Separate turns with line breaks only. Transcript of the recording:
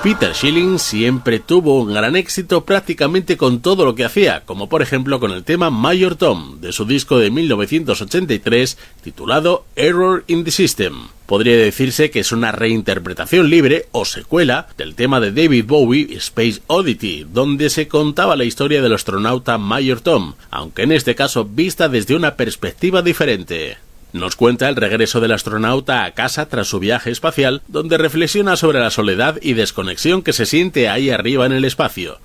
Peter Schilling siempre tuvo un gran éxito prácticamente con todo lo que hacía, como por ejemplo con el tema Major Tom, de su disco de 1983 titulado Error in the System. Podría decirse que es una reinterpretación libre o secuela del tema de David Bowie Space Oddity, donde se contaba la historia del astronauta Major Tom, aunque en este caso vista desde una perspectiva diferente. Nos cuenta el regreso del astronauta a casa tras su viaje espacial, donde reflexiona sobre la soledad y desconexión que se siente ahí arriba en el espacio.